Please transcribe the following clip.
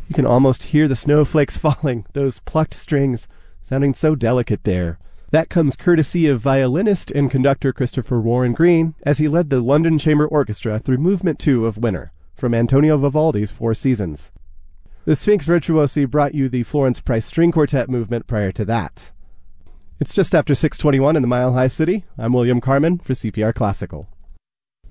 You can almost hear the snowflakes falling, those plucked strings sounding so delicate there. That comes courtesy of violinist and conductor Christopher Warren Green as he led the London Chamber Orchestra through Movement 2 of Winter, from Antonio Vivaldi's Four Seasons. The Sphinx Virtuosi brought you the Florence Price String Quartet movement prior to that. It's just after 6:21 in the Mile High City. I'm William Carmen for CPR Classical.